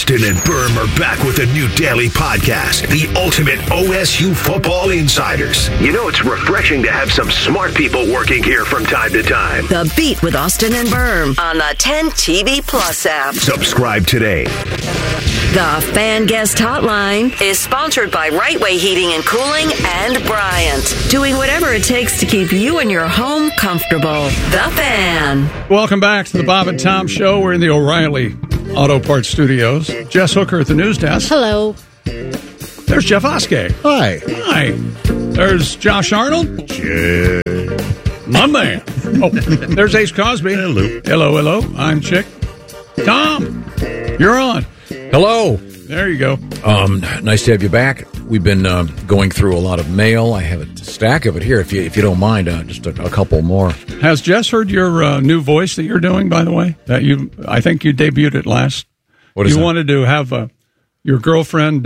Austin and Berm are back with a new daily podcast, The Ultimate OSU Football Insiders. You know it's refreshing to have some smart people working here from time to time. The Beat with Austin and Berm on the 10 TV Plus app. Subscribe today. The Fan Guest Hotline is sponsored by Right Way Heating and Cooling and Bryant, doing whatever it takes to keep you and your home comfortable. The Fan. Welcome back to the Bob and Tom Show. We're in the O'Reilly Auto Parts Studios. Jess Hooker at the news desk. Hello. There's Jeff Oskey. Hi. Hi. There's Josh Arnold. My man. Oh, there's Ace Cosby. Hello. Hello. I'm Chick. Tom, you're on. Hello. There you go. Nice to have you back. We've been going through a lot of mail. I have a stack of it here. If you don't mind, just a couple more. Has Jess heard your new voice that you're doing? By the way, I think you debuted it last. What is you that? wanted to have your girlfriend?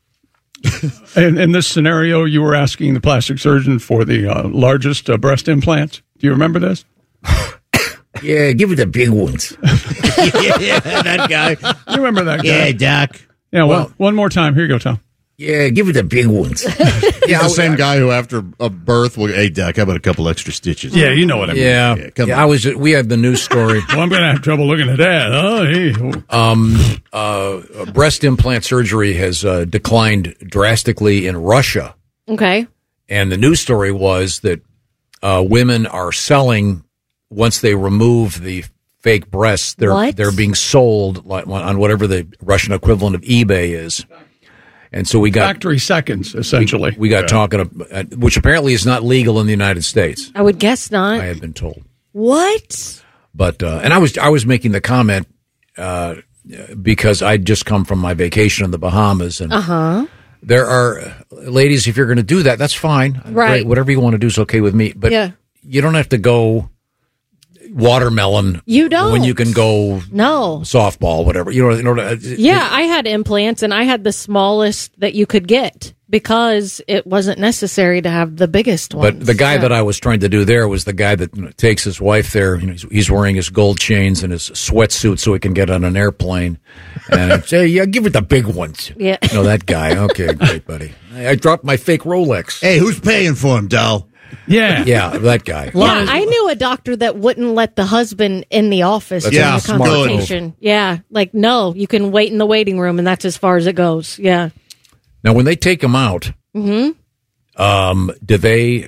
In this scenario, you were asking the plastic surgeon for the largest breast implant. Do you remember this? Yeah, give it the big ones. Yeah, that guy. You remember that guy? Yeah, Doc. Yeah, well, one more time. Here you go, Tom. Yeah, give it the big ones. He's the same guy who, after a birth, will, hey, Doc, how about a couple extra stitches? Yeah, you know what I mean. Yeah. We had the news story. Well, I'm going to have trouble looking at that. Breast implant surgery has declined drastically in Russia. Okay. And the news story was that women are selling, once they remove the fake breasts, they're being sold on whatever the Russian equivalent of eBay is. And so we got factory seconds, essentially. We got talking, which apparently is not legal in the United States. I would guess not. I have been told. What? But and I was making the comment because I'd just come from my vacation in the Bahamas, and there are ladies. If you're going to do that, that's fine. Right. Great. Whatever you want to do is okay with me. But you don't have to go watermelon. You don't. When you can go softball, whatever. Yeah, I had implants, and I had the smallest that you could get because it wasn't necessary to have the biggest ones. But the guy that I was trying to do there was the guy that takes his wife there. He's wearing his gold chains and his sweatsuit so he can get on an airplane. And I'd say, yeah, give it the big ones. Yeah. That guy. Okay, great, buddy. I dropped my fake Rolex. Hey, who's paying for him, doll? Yeah, that guy. Yeah, I knew a doctor that wouldn't let the husband in the office during the consultation. Yeah, like, no, you can wait in the waiting room, and that's as far as it goes. Yeah. Now, when they take them out, do they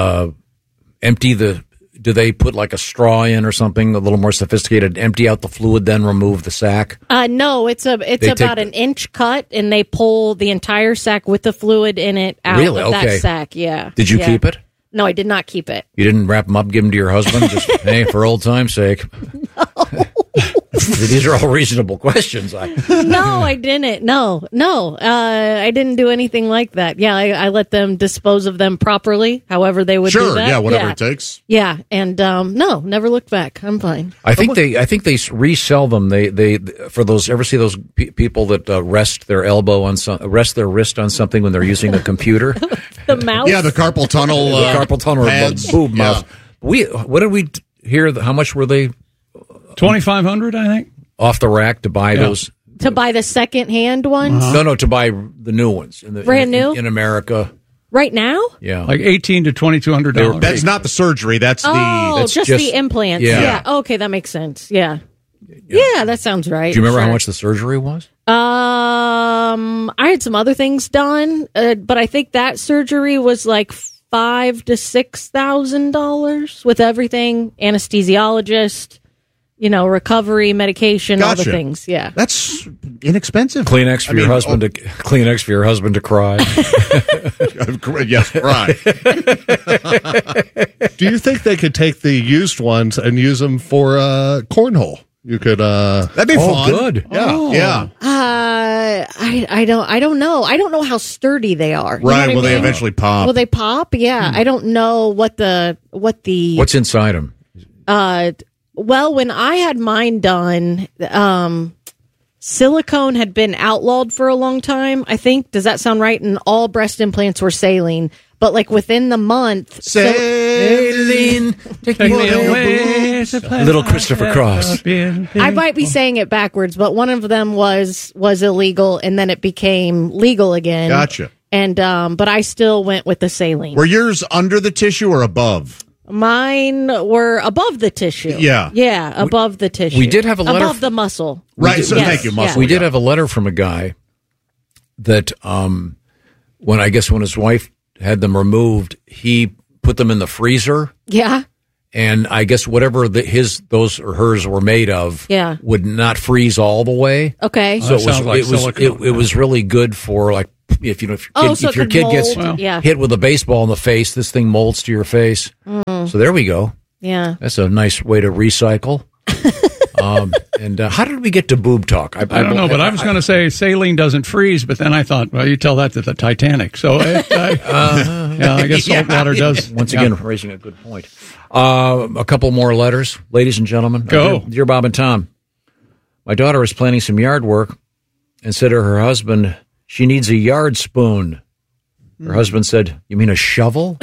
do they put like a straw in or something, a little more sophisticated, empty out the fluid, then remove the sac? No, it's about an inch cut, and they pull the entire sac with the fluid in it out of that sac. Yeah. Did you keep it? No, I did not keep it. You didn't wrap them up, give them to your husband? Just, hey, for old time's sake. No. These are all reasonable questions. No, I didn't. No. I didn't do anything like that. Yeah, I let them dispose of them properly, however they would do that. Yeah, whatever it takes. Yeah, and no, never looked back. I'm fine. I think they resell them. They for those, ever see those people that rest their wrist on something when they're using a computer? The mouse. Yeah, the carpal tunnel. Carpal tunnel pads. Boob mouse. What did we hear? How much were they? $2,500, I think. Off the rack to buy those? To buy the second-hand ones? No, to buy the new ones. Brand new? In America. Right now? Yeah. Like $1,800 to $2,200. That's not the surgery. That's just the implants. Yeah. Okay, that makes sense. Yeah. Yeah, that sounds right. Do you remember how much the surgery was? I had some other things done, but I think that surgery was like $5,000 to $6,000 with everything, anesthesiologist, recovery, medication, all the things. Yeah, that's inexpensive. Kleenex for your husband to cry. Yes, cry. Do you think they could take the used ones and use them for cornhole? You could. That'd be fun. Good. Yeah. I don't know. I don't know how sturdy they are. Right. Will they eventually pop? Will they pop? Yeah. I don't know what the. What's inside them? Well, when I had mine done, silicone had been outlawed for a long time, I think. Does that sound right? And all breast implants were saline. but like within the month, Sailing, take me away, little Christopher Cross. I might be saying it backwards, but one of them was illegal, and then it became legal again. Gotcha. And but I still went with the saline. Were yours under the tissue or above? Mine were above the tissue. Yeah, above the tissue. We did have a letter above the muscle. Right. So thank you, muscle. We did have a letter from a guy that when his wife had them removed, he put them in the freezer. Yeah. And I guess whatever those or hers were made of would not freeze all the way. Okay. So it was really good for like if your kid gets hit with a baseball in the face, this thing molds to your face. So there we go. Yeah. That's a nice way to recycle. And how did we get to boob talk? I don't know, but I was going to say saline doesn't freeze, but then I thought, well, you tell that to the Titanic. So, I guess salt water does. Once again, raising a good point. A couple more letters, ladies and gentlemen. Go. Dear Bob and Tom, my daughter is planning some yard work and said to her husband, she needs a yard spoon. Her husband said, you mean a shovel?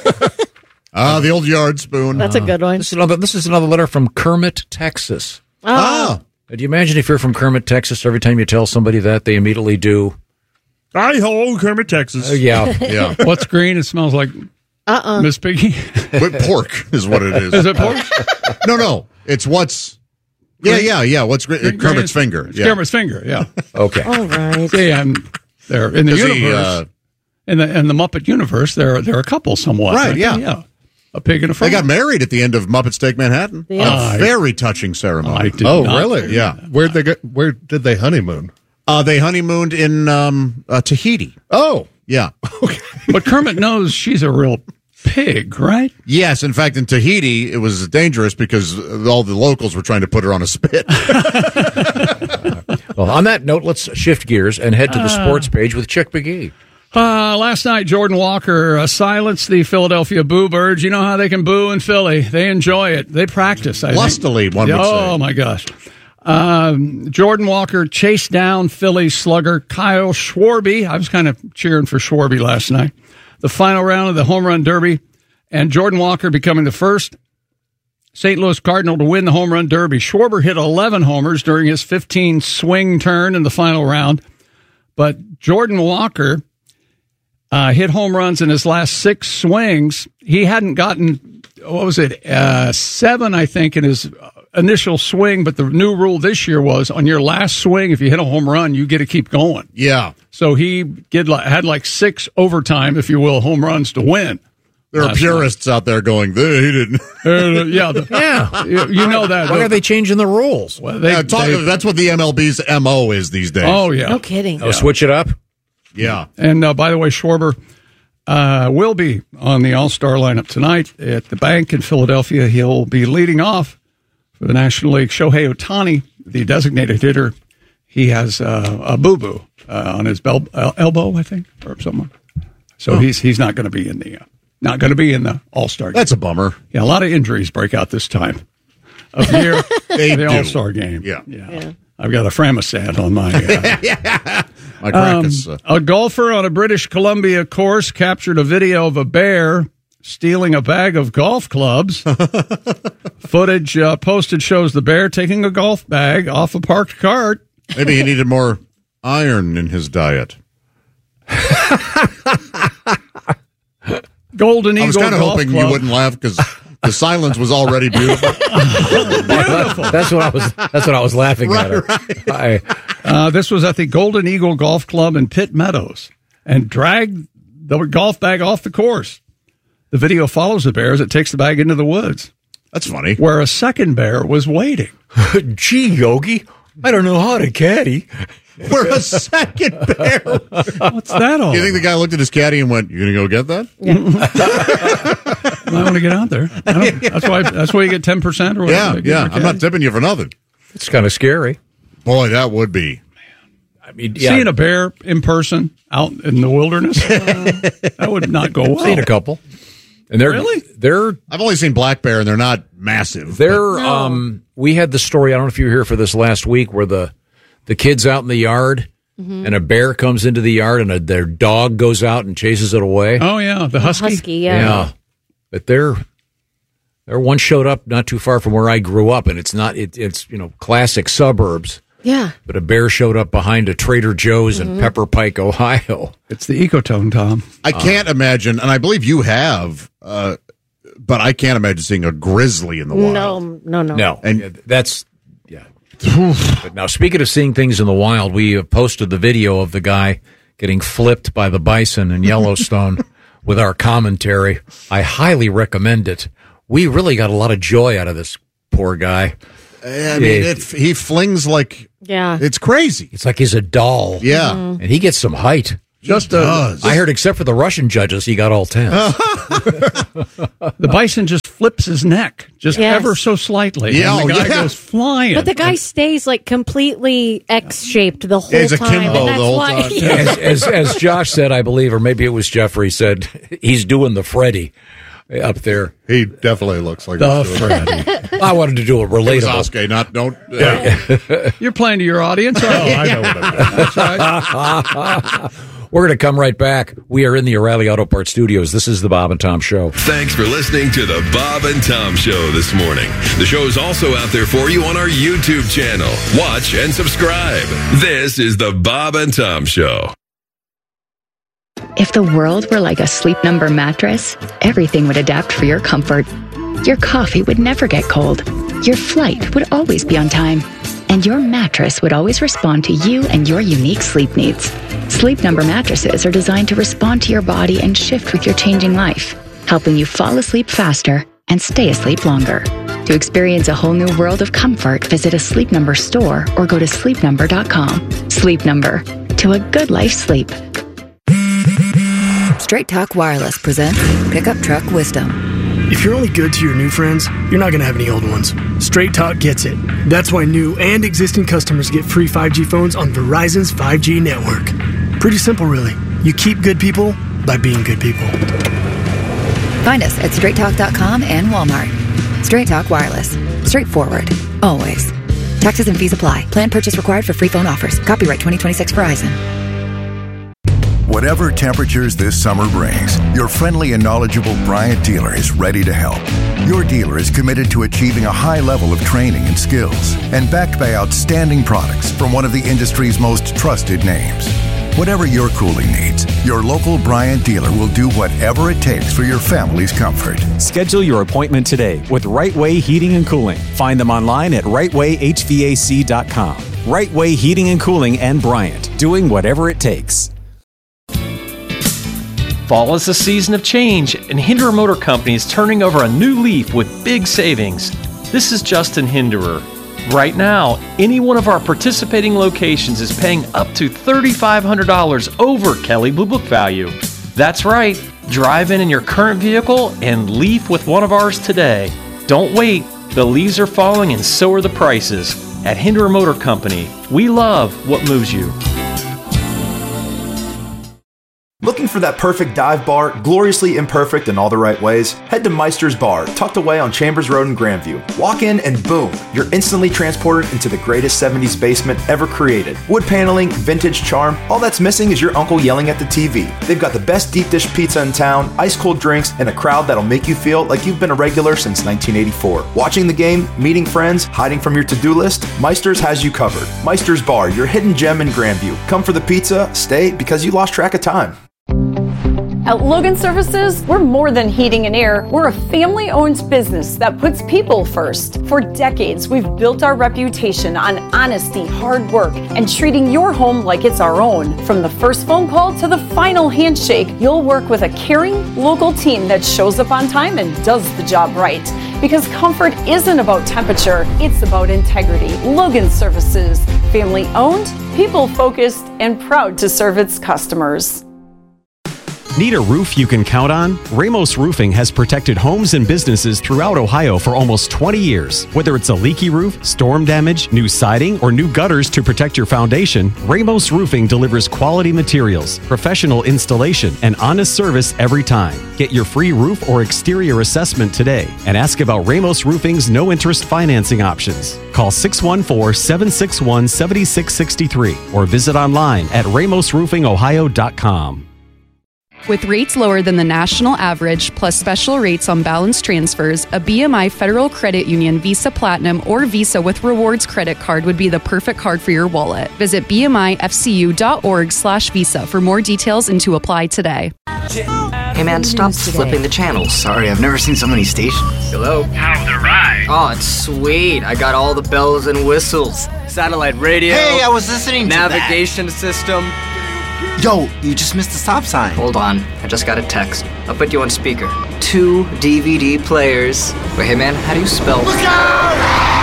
The old yard spoon. That's a good one. This is another letter from Kermit, Texas. Do you imagine if you're from Kermit, Texas, every time you tell somebody that, they immediately do? Hi-ho, Kermit, Texas. Yeah. What's green? It smells like Miss Piggy. Pork is what it is. Is it pork? No. It's what's... Yeah. What's Kermit's finger. It's Kermit's finger, yeah. Okay. All right. See, I'm there in the universe. In the Muppet universe, they're a couple somewhat. Right, yeah. A pig and a frog. They got married at the end of Muppets Take Manhattan. Yeah. A very touching ceremony. Really? Yeah. Where did they honeymoon? They honeymooned in Tahiti. Oh. Yeah. Okay. But Kermit knows she's a real pig, right? Yes. In fact, in Tahiti, it was dangerous because all the locals were trying to put her on a spit. Well, on that note, let's shift gears and head to the sports page with Chick McGee. Last night, Jordan Walker silenced the Philadelphia Boo Birds. You know how they can boo in Philly. They enjoy it. They practice. Lustily, one would say. Oh, my gosh. Jordan Walker chased down Philly slugger Kyle Schwarber. I was kind of cheering for Schwarber last night. The final round of the Home Run Derby, and Jordan Walker becoming the first St. Louis Cardinal to win the Home Run Derby. Schwarber hit 11 homers during his 15-swing turn in the final round, but Jordan Walker hit home runs in his last 6 swings. He hadn't gotten, 7, I think, in his initial swing, but the new rule this year was on your last swing, if you hit a home run, you get to keep going. Yeah. So he had like 6 overtime, if you will, home runs to win. There are purists out there going, he didn't. You know that. Why are they changing the rules? Well, that's what the MLB's MO is these days. Oh, yeah. No kidding. Oh, switch it up? Yeah. And by the way, Schwarber will be on the All-Star lineup tonight at the bank in Philadelphia. He'll be leading off for the National League. Shohei Ohtani, the designated hitter, he has a boo-boo on his elbow, I think, or something. So he's not going to be in the All-Star game. That's a bummer. Yeah, a lot of injuries break out this time of year. The All-Star game. Yeah. I've got a Framisad on my... My crack is... A golfer on a British Columbia course captured a video of a bear stealing a bag of golf clubs. Footage posted shows the bear taking a golf bag off a parked cart. Maybe he needed more iron in his diet. Golden Eagle. I was kind of hoping Club. you wouldn't laugh because the silence was already beautiful. That's what I was laughing at. Right. This was at the Golden Eagle Golf Club in Pitt Meadows and dragged the golf bag off the course. The video follows the bear as it takes the bag into the woods. That's funny. Where a second bear was waiting. Gee, Yogi, I don't know how to caddy. Where a second bear. What's that all? You think the guy looked at his caddy and went, "You gonna go get that?" I want to get out there. That's why you get 10% or whatever. Yeah. I'm not tipping you for nothing. It's kind of scary. Boy, that would be. I mean, seeing a bear in person out in the wilderness, that would not go well. Seen a couple. And they're I've only seen black bear and they're not massive. We had the story, I don't know if you were here for this last week, where the kids out in the yard and a bear comes into the yard and their dog goes out and chases it away. Oh, yeah, the husky. Yeah. But there one showed up not too far from where I grew up, and it's classic suburbs. Yeah. But a bear showed up behind a Trader Joe's in Pepper Pike, Ohio. It's the ecotone, Tom. I can't imagine, and I believe you have, but I can't imagine seeing a grizzly in the wild. No. And that's, yeah. But now, speaking of seeing things in the wild, we have posted the video of the guy getting flipped by the bison in Yellowstone with our commentary. I highly recommend it. We really got a lot of joy out of this poor guy. I mean, he flings like, it's crazy. It's like he's a doll. Yeah. And he gets some height. I heard, except for the Russian judges, he got all 10. The bison just flips his neck, ever so slightly. Yeah, and the guy goes flying. But the guy stays like completely X-shaped the whole he's time. akimbo the whole time. As Josh said, I believe, or maybe it was Jeffrey said, he's doing the Freddy up there. He definitely looks like the Freddy. I wanted to do a relatable. You're playing to your audience. I know what I mean. That's right. We're going to come right back. We are in the O'Reilly Auto Parts studios. This is the Bob and Tom Show. Thanks for listening to the Bob and Tom Show this morning. The show is also out there for you on our YouTube channel. Watch and subscribe. This is the Bob and Tom Show. If the world were like a Sleep Number mattress, everything would adapt for your comfort. Your coffee would never get cold. Your flight would always be on time. And your mattress would always respond to you and your unique sleep needs. Sleep Number mattresses are designed to respond to your body and shift with your changing life, helping you fall asleep faster and stay asleep longer. To experience a whole new world of comfort, visit a Sleep Number store or go to sleepnumber.com. Sleep Number. To a good life sleep. Straight Talk Wireless presents Pickup Truck Wisdom. If you're only good to your new friends, you're not going to have any old ones. Straight Talk gets it. That's why new and existing customers get free 5G phones on Verizon's 5G network. Pretty simple, really. You keep good people by being good people. Find us at straighttalk.com and Walmart. Straight Talk Wireless. Straightforward. Always. Taxes and fees apply. Plan purchase required for free phone offers. Copyright 2026 Verizon. Whatever temperatures this summer brings, your friendly and knowledgeable Bryant dealer is ready to help. Your dealer is committed to achieving a high level of training and skills and backed by outstanding products from one of the industry's most trusted names. Whatever your cooling needs, your local Bryant dealer will do whatever it takes for your family's comfort. Schedule your appointment today with Right Way Heating and Cooling. Find them online at rightwayhvac.com. Right Way Heating and Cooling and Bryant, doing whatever it takes. Fall is a season of change, and Hinderer Motor Company is turning over a new leaf with big savings. This is Justin Hinderer. Right now, any one of our participating locations is paying up to $3,500 over Kelley Blue Book value. That's right. Drive in your current vehicle and leave with one of ours today. Don't wait. The leaves are falling and so are the prices. At Hinderer Motor Company, we love what moves you. Looking for that perfect dive bar, gloriously imperfect in all the right ways? Head to Meister's Bar, tucked away on Chambers Road in Grandview. Walk in and boom, you're instantly transported into the greatest 70s basement ever created. Wood paneling, vintage charm, all that's missing is your uncle yelling at the TV. They've got the best deep dish pizza in town, ice cold drinks, and a crowd that'll make you feel like you've been a regular since 1984. Watching the game, meeting friends, hiding from your to-do list, Meister's has you covered. Meister's Bar, your hidden gem in Grandview. Come for the pizza, stay because you lost track of time. At Logan Services, we're more than heating and air. We're a family-owned business that puts people first. For decades, we've built our reputation on honesty, hard work, and treating your home like it's our own. From the first phone call to the final handshake, you'll work with a caring, local team that shows up on time and does the job right. Because comfort isn't about temperature, it's about integrity. Logan Services, family-owned, people-focused, and proud to serve its customers. Need a roof you can count on? Ramos Roofing has protected homes and businesses throughout Ohio for almost 20 years. Whether it's a leaky roof, storm damage, new siding, or new gutters to protect your foundation, Ramos Roofing delivers quality materials, professional installation, and honest service every time. Get your free roof or exterior assessment today and ask about Ramos Roofing's no-interest financing options. Call 614-761-7663 or visit online at ramosroofingohio.com. With rates lower than the national average, plus special rates on balance transfers, a BMI Federal Credit Union Visa Platinum or Visa with Rewards credit card would be the perfect card for your wallet. Visit bmifcu.org/visa for more details and to apply today. Hey man, stop flipping the channels. Sorry, I've never seen so many stations. Hello? How's the ride? Oh, it's sweet. I got all the bells and whistles. Satellite radio. Hey, I was listening to navigation system. Yo, you just missed the stop sign. Hold on, I just got a text. I'll put you on speaker. 2 DVD players. Wait, hey man, how do you spell? Look out!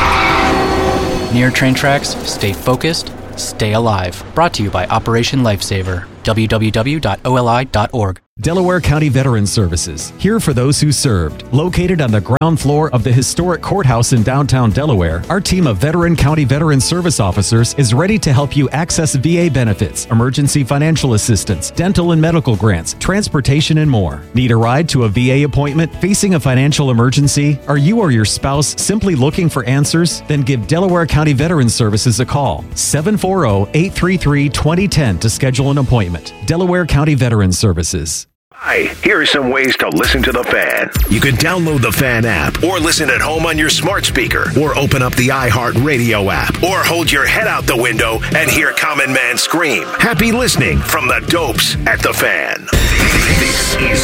Near train tracks, stay focused, stay alive. Brought to you by Operation Lifesaver. www.oli.org. Delaware County Veterans Services, here for those who served. Located on the ground floor of the historic courthouse in downtown Delaware, our team of Veteran County Veterans Service officers is ready to help you access VA benefits, emergency financial assistance, dental and medical grants, transportation, and more. Need a ride to a VA appointment? Facing a financial emergency? Are you or your spouse simply looking for answers? Then give Delaware County Veterans Services a call. 740-833-2010 to schedule an appointment. Delaware County Veterans Services. Hi, here are some ways to listen to The Fan. You can download the Fan app or listen at home on your smart speaker or open up the iHeartRadio app or hold your head out the window and hear Common Man scream. Happy listening from the Dopes at The Fan. This is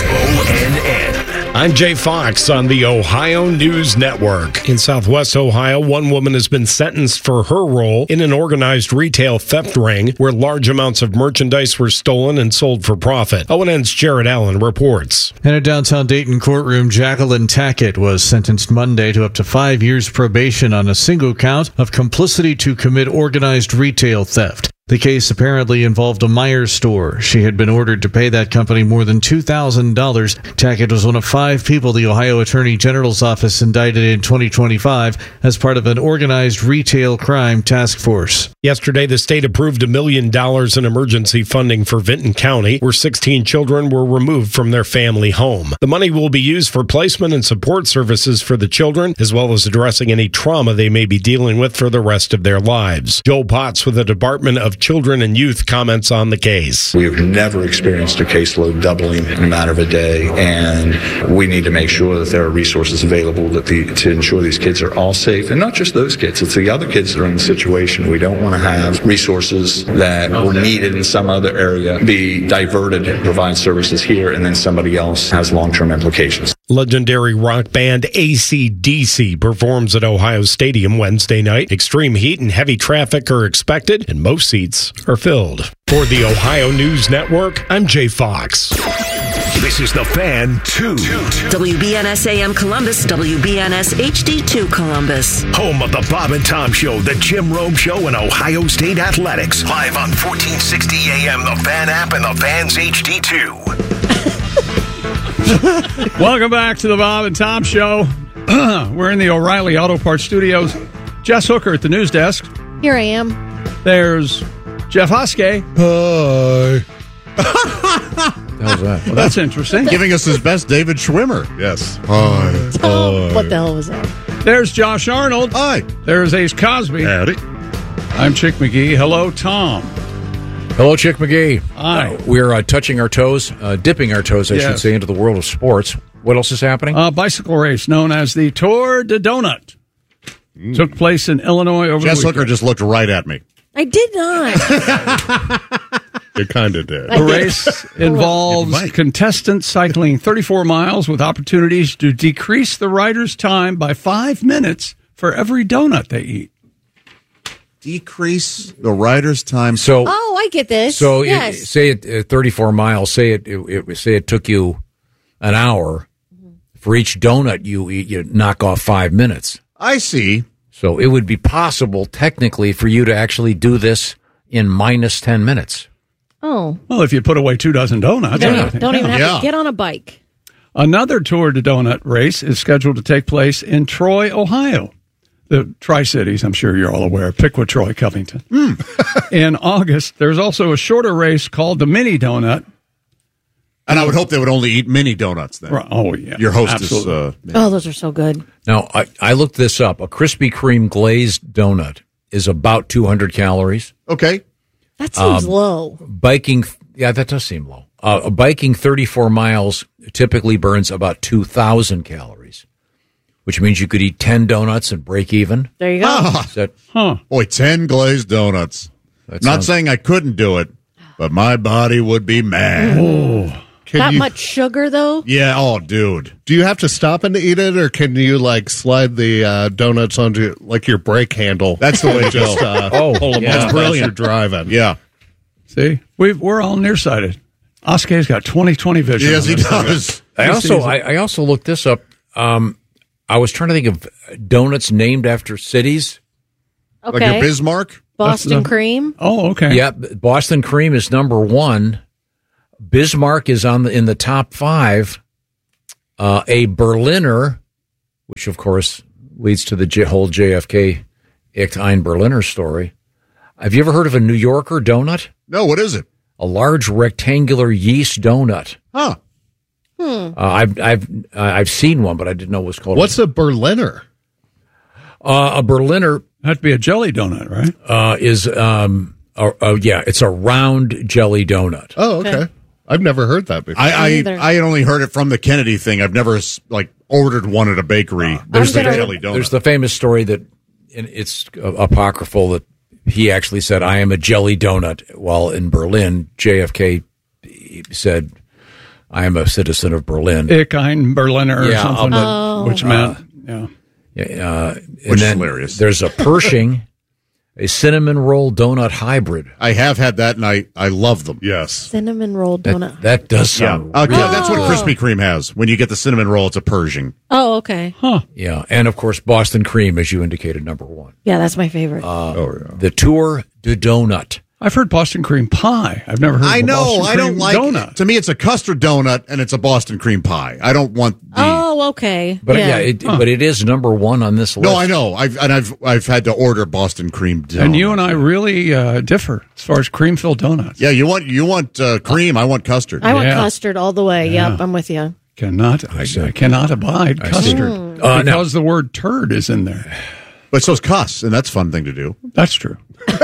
ONN. I'm Jay Fox on the Ohio News Network. In Southwest Ohio, one woman has been sentenced for her role in an organized retail theft ring where large amounts of merchandise were stolen and sold for profit. ONN's Jared Allen reports. In a downtown Dayton courtroom, Jacqueline Tackett was sentenced Monday to up to 5 years probation on a single count of complicity to commit organized retail theft. The case apparently involved a Meijer store. She had been ordered to pay that company more than $2,000. Tackett was one of 5 people the Ohio Attorney General's office indicted in 2025 as part of an organized retail crime task force. Yesterday, the state approved $1 million in emergency funding for Vinton County, where 16 children were removed from their family home. The money will be used for placement and support services for the children, as well as addressing any trauma they may be dealing with for the rest of their lives. Joe Potts with the Department of Children and Youth comments on the case. We have never experienced a caseload doubling in a matter of a day, and we need to make sure that there are resources available to ensure these kids are all safe, and not just those kids. It's the other kids that are in the situation. We don't want to have resources that were needed in some other area be diverted and provide services here, and then somebody else has long-term implications. Legendary rock band AC/DC performs at Ohio Stadium Wednesday night. Extreme heat and heavy traffic are expected, and most seats are filled. For the Ohio News Network, I'm Jay Fox. This is The Fan 2. WBNS AM Columbus, WBNS HD2 Columbus. Home of the Bob and Tom Show, the Jim Rome Show, and Ohio State Athletics. Live on 1460 AM, the Fan app, and the Fan's HD2. Welcome back to the Bob and Tom Show. We're in the O'Reilly Auto Parts Studios. Jess Hooker at the news desk. Here I am. There's Jeff Hoskey. Hi. How's that? Well, that's interesting. Giving us his best David Schwimmer. Yes. Hi. What the hell was that? There's Josh Arnold. Hi. There's Ace Cosby. Howdy. I'm Chick McGee. Hello, Tom. Hello, Chick McGee. Hi. We're touching our toes, dipping our toes, I should say, into the world of sports. What else is happening? A bicycle race known as the Tour de Donut took place in Illinois over Jess the weekend. Hooker just looked right at me. I did not. You kind of did. The race involves contestants cycling 34 miles with opportunities to decrease the rider's time by 5 minutes for every donut they eat. Decrease the rider's time. So, I get this. So, yes. say it 34 miles. Say it took you an hour. For each donut you eat, you knock off 5 minutes. I see. So it would be possible, technically, for you to actually do this in minus 10 minutes. Oh. Well, if you put away 2 dozen donuts. Don't even have to get on a bike. Another Tour de Donut race is scheduled to take place in Troy, Ohio. The Tri-Cities, I'm sure you're all aware. Piqua, Troy, Covington. In August, there's also a shorter race called the Mini Donut. And I would hope they would only eat mini donuts then. Oh, yeah. Your hostess. Absolutely. Those are so good. Now, I looked this up. A Krispy Kreme glazed donut is about 200 calories. Okay. That seems low. Biking, that does seem low. Biking 34 miles typically burns about 2,000 calories, which means you could eat 10 donuts and break even. There you go. Boy, 10 glazed donuts. Not saying I couldn't do it, but my body would be mad. Much sugar, though? Yeah. Oh, dude. Do you have to stop and eat it, or can you slide the donuts onto your brake handle? That's the way to just pull them that's off brilliant. as you're driving. Yeah. See, we're all nearsighted. Oscar's got 20/20 vision. Yes, he does. I also looked this up. I was trying to think of donuts named after cities. Okay. Like your Bismarck? Boston cream. Oh, okay. Yeah, Boston cream is number 1. Bismarck is in the top 5. A Berliner, which of course leads to the whole JFK Ich ein Berliner story. Have you ever heard of a New Yorker donut? No, what is it? A large rectangular yeast donut. Huh. I've seen one, but I didn't know what it was called. What's a Berliner? A Berliner that'd be a jelly donut, right? It's a round jelly donut. Oh, okay. I've never heard that before. I had only heard it from the Kennedy thing. I've never ordered one at a bakery. There's the jelly donut. There's the famous story that it's apocryphal that he actually said, "I am a jelly donut," while in Berlin, JFK said, "I am a citizen of Berlin." Ich ein Berliner or something, which meant, which is hilarious. There's a Pershing, a cinnamon roll donut hybrid. I have had that, and I love them. Yes. Cinnamon roll donut. That does sound that's what Krispy Kreme has. When you get the cinnamon roll, it's a Pershing. Oh, okay. Yeah, and of course, Boston cream, as you indicated, number 1. Yeah, that's my favorite. The Tour de Donut. I've heard Boston cream pie. I've never heard. I of know. Boston I don't cream like donut. it. To me, it's a custard donut, and it's a Boston cream pie. I don't want the. Oh, okay. But but it is number 1 on this list. No, I know. I've had to order Boston cream donut. And you and I really differ as far as cream filled donuts. Yeah, you want cream. I want custard. I want custard all the way. Yep, I'm with you. I cannot abide custard because the word turd is in there. But so's cuss, and that's a fun thing to do. That's true.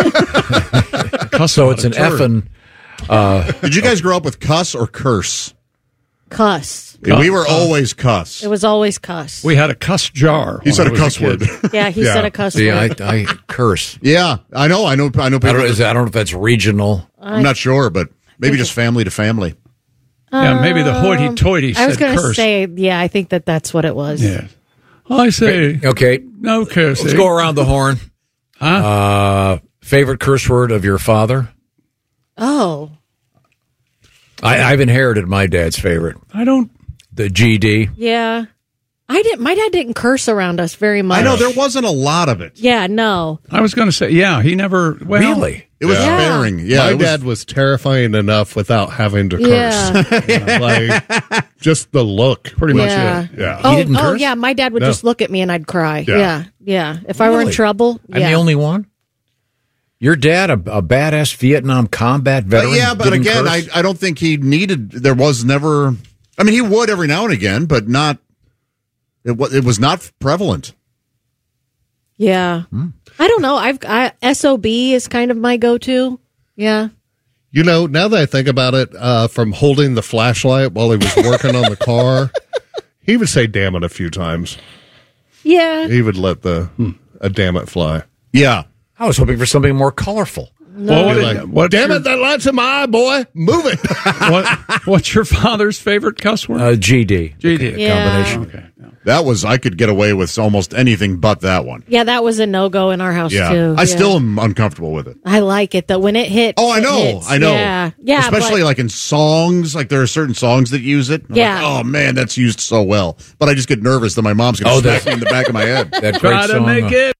So it's an effing. Did you guys grow up with cuss or curse? Cuss. We were always cuss. It was always cuss. We had a cuss jar. He said a cuss word. Yeah, he said a cuss word. I curse. Yeah, I know. I don't know if that's regional. I'm not sure, but maybe just family to family. Yeah, maybe the hoity-toity said I was going to curse. say, I think that's what it was. Yeah. I say. Okay. No cursing. Let's go around the horn. Favorite curse word of your father? Oh. I've inherited my dad's favorite. The GD. Yeah. My dad didn't curse around us very much. I know, there wasn't a lot of it. Yeah, no. I was going to say, he never. Well, really? It was sparing. Yeah, my dad was terrifying enough without having to curse. Just the look. Pretty much it. Yeah. He didn't curse? Oh, yeah. My dad would just look at me and I'd cry. Yeah. If I were in trouble. I'm the only one? Your dad, a badass Vietnam combat veteran? Yeah, but again, I don't think he needed. There was never. I mean, he would every now and again, but not. It was not prevalent. Yeah. I don't know. SOB is kind of my go-to. Yeah. You know, now that I think about it, from holding the flashlight while he was working on the car, he would say damn it a few times. Yeah. He would let a damn it fly. Yeah. I was hoping for something more colorful. No. What damn it, that light's in my eye, boy. Move it. What's your father's favorite cuss word? GD. GD. Combination. Okay. That was, I could get away with almost anything but that one. Yeah, that was a no-go in our house, too. I still am uncomfortable with it. I like it, though. When it hits. Oh, I know. I know. Yeah. Especially like in songs. Like there are certain songs that use it. I'm like, oh, man, that's used so well. But I just get nervous that my mom's going to smack me in the back of my head. That great Try to song, make it